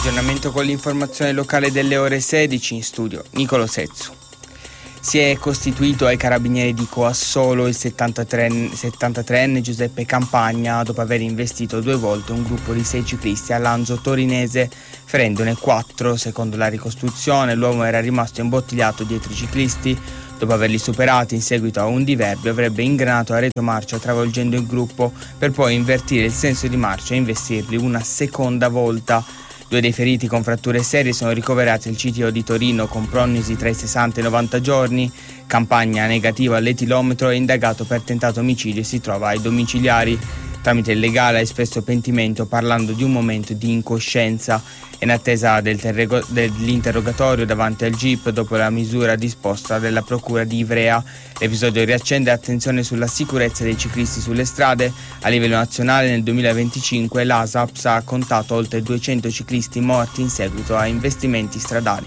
Aggiornamento con l'informazione locale delle ore 16, in studio Nicolo Sezzu. Si è costituito ai carabinieri di Coassolo il 73enne Giuseppe Campagna dopo aver investito 2 volte un gruppo di 6 ciclisti a Lanzo Torinese, ferendone 4. Secondo la ricostruzione, l'uomo era rimasto imbottigliato dietro i ciclisti. Dopo averli superati in seguito a un diverbio, avrebbe ingranato a retromarcia travolgendo il gruppo per poi invertire il senso di marcia e investirli una seconda volta. 2 dei feriti con fratture serie sono ricoverati al CTO di Torino con prognosi tra i 60 e i 90 giorni. Campagna negativo all'etilometro e indagato per tentato omicidio e si trova ai domiciliari. Tramite il legale ha espresso pentimento parlando di un momento di incoscienza. In attesa dell'interrogatorio davanti al GIP dopo la misura disposta della procura di Ivrea. L'episodio riaccende attenzione sulla sicurezza dei ciclisti sulle strade. A livello nazionale nel 2025 l'ASAPS ha contato oltre 200 ciclisti morti in seguito a investimenti stradali.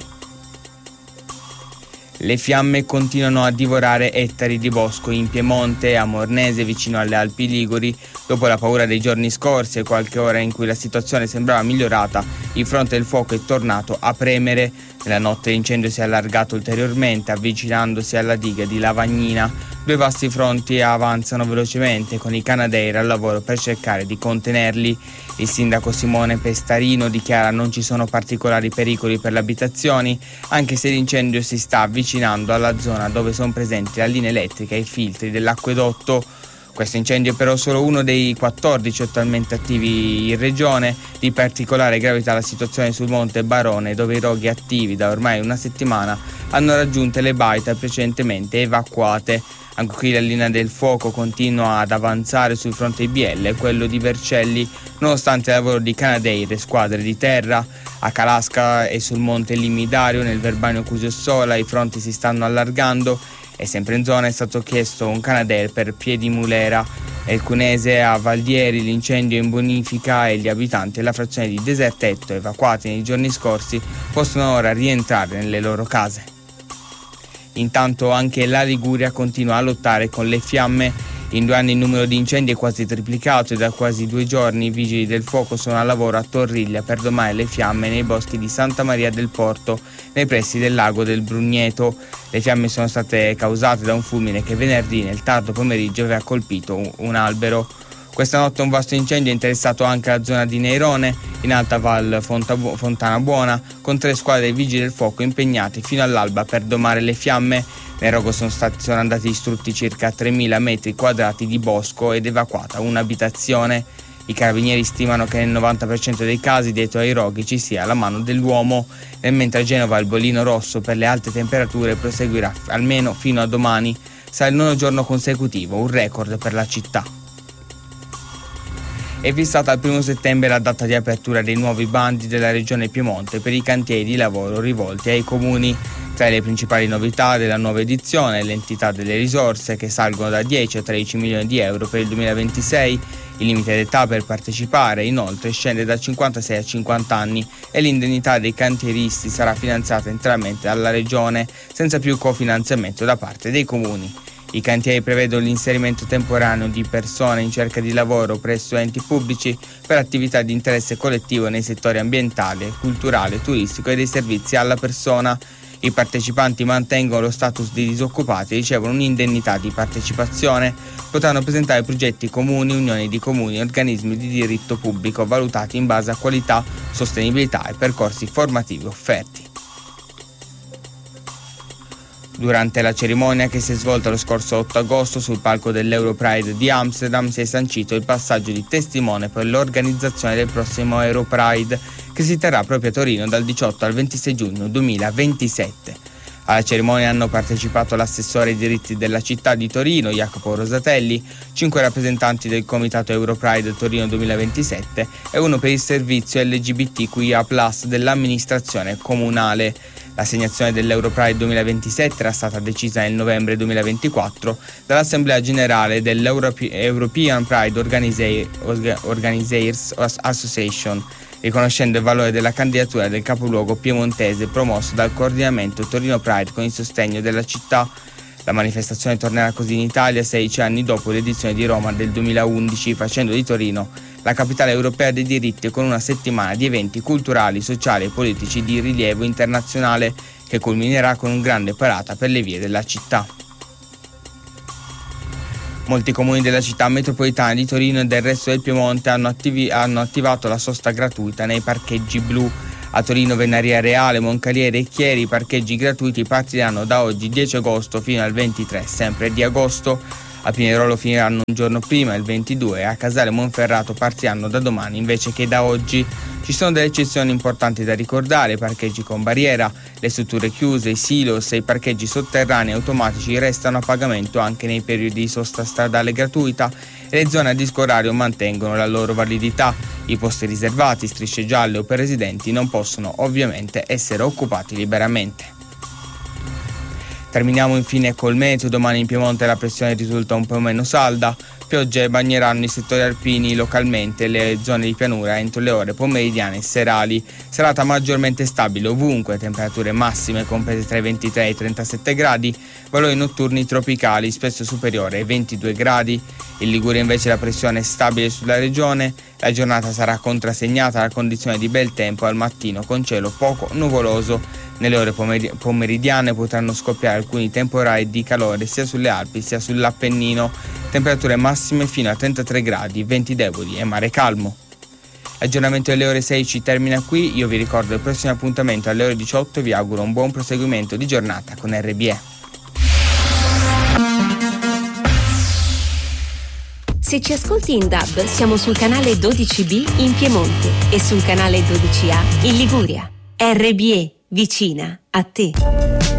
Le fiamme continuano a divorare ettari di bosco in Piemonte, a Mornese, vicino alle Alpi Liguri. Dopo la paura dei giorni scorsi e qualche ora in cui la situazione sembrava migliorata, il fronte del fuoco è tornato a premere. Nella notte l'incendio si è allargato ulteriormente, avvicinandosi alla diga di Lavagnina. 2 vasti fronti avanzano velocemente con i Canadair al lavoro per cercare di contenerli. Il sindaco Simone Pestarino dichiara non ci sono particolari pericoli per le abitazioni, anche se l'incendio si sta avvicinando alla zona dove sono presenti la linea elettrica e i filtri dell'acquedotto. Questo incendio è però solo uno dei 14 attualmente attivi in regione. Di particolare gravità la situazione sul Monte Barone, dove i roghi attivi da ormai una settimana hanno raggiunto le baite precedentemente evacuate. Anche qui la linea del fuoco continua ad avanzare sul fronte IBL, quello di Vercelli, nonostante il lavoro di Canadair e squadre di terra. A Calasca e sul Monte Limidario, nel Verbanio Cusio-Sola, i fronti si stanno allargando e sempre in zona è stato chiesto un Canadair per Piedimulera. Nel Cunese, a Valdieri, l'incendio in bonifica e gli abitanti della frazione di Desertetto, evacuati nei giorni scorsi, possono ora rientrare nelle loro case. Intanto anche la Liguria continua a lottare con le fiamme. In 2 anni il numero di incendi è quasi triplicato e da quasi 2 giorni i vigili del fuoco sono al lavoro a Torriglia per domare le fiamme nei boschi di Santa Maria del Porto, nei pressi del lago del Brugneto. Le fiamme sono state causate da un fulmine che venerdì nel tardo pomeriggio aveva colpito un albero. Questa notte un vasto incendio ha interessato anche la zona di Neirone, in Alta Val Fontana Buona, con 3 squadre dei vigili del fuoco impegnate fino all'alba per domare le fiamme. Nel rogo sono andati distrutti circa 3.000 metri quadrati di bosco ed evacuata un'abitazione. I carabinieri stimano che nel 90% dei casi dietro ai roghi ci sia la mano dell'uomo, mentre a Genova il bollino rosso per le alte temperature proseguirà almeno fino a domani. Sarà il 9° giorno consecutivo, un record per la città. È fissata al 1 settembre la data di apertura dei nuovi bandi della Regione Piemonte per i cantieri di lavoro rivolti ai comuni. Tra le principali novità della nuova edizione, l'entità delle risorse che salgono da 10 a 13 milioni di euro per il 2026, il limite d'età per partecipare inoltre scende da 56 a 50 anni e l'indennità dei cantieristi sarà finanziata interamente dalla Regione, senza più cofinanziamento da parte dei comuni. I cantieri prevedono l'inserimento temporaneo di persone in cerca di lavoro presso enti pubblici per attività di interesse collettivo nei settori ambientale, culturale, turistico e dei servizi alla persona. I partecipanti mantengono lo status di disoccupati e ricevono un'indennità di partecipazione. Potranno presentare progetti comuni, unioni di comuni e organismi di diritto pubblico valutati in base a qualità, sostenibilità e percorsi formativi offerti. Durante la cerimonia che si è svolta lo scorso 8 agosto sul palco dell'Europride di Amsterdam si è sancito il passaggio di testimone per l'organizzazione del prossimo Europride che si terrà proprio a Torino dal 18 al 26 giugno 2027. Alla cerimonia hanno partecipato l'assessore ai diritti della città di Torino, Jacopo Rosatelli, 5 rappresentanti del Comitato Europride Torino 2027 e uno per il servizio LGBTQIA+ dell'amministrazione comunale. L'assegnazione dell'Europride 2027 era stata decisa nel novembre 2024 dall'Assemblea Generale dell'European Pride Organizers Association, riconoscendo il valore della candidatura del capoluogo piemontese promosso dal coordinamento Torino Pride con il sostegno della città. La manifestazione tornerà così in Italia 16 anni dopo l'edizione di Roma del 2011, facendo di Torino la capitale europea dei diritti, con una settimana di eventi culturali, sociali e politici di rilievo internazionale che culminerà con un grande parata per le vie della città. Molti comuni della città metropolitana di Torino e del resto del Piemonte hanno attivato la sosta gratuita nei parcheggi blu. A Torino, Venaria Reale, Moncalieri e Chieri i parcheggi gratuiti partiranno da oggi 10 agosto fino al 23 sempre di agosto. A Pinerolo finiranno un giorno prima, il 22, e a Casale Monferrato partiranno da domani invece che da oggi. Ci sono delle eccezioni importanti da ricordare: i parcheggi con barriera, le strutture chiuse, i silos e i parcheggi sotterranei automatici restano a pagamento anche nei periodi di sosta stradale gratuita e le zone a disco orario mantengono la loro validità. I posti riservati, strisce gialle o per residenti non possono ovviamente essere occupati liberamente. Terminiamo infine col meteo. Domani in Piemonte la pressione risulta un po' meno salda. Piogge bagneranno i settori alpini localmente e le zone di pianura entro le ore pomeridiane e serali. Serata maggiormente stabile ovunque, temperature massime comprese tra i 23 e i 37 gradi, valori notturni tropicali spesso superiori ai 22 gradi. In Liguria invece la pressione è stabile sulla regione. La giornata sarà contrassegnata da condizioni di bel tempo al mattino con cielo poco nuvoloso. Nelle ore pomeridiane potranno scoppiare alcuni temporali di calore sia sulle Alpi sia sull'Appennino. Temperature massime fino a 33 gradi, venti deboli e mare calmo. L'aggiornamento delle ore 16 termina qui. Io vi ricordo il prossimo appuntamento alle ore 18. Vi auguro un buon proseguimento di giornata con RBE. Se ci ascolti in DAB, siamo sul canale 12B in Piemonte e sul canale 12A in Liguria. RBE, vicina a te.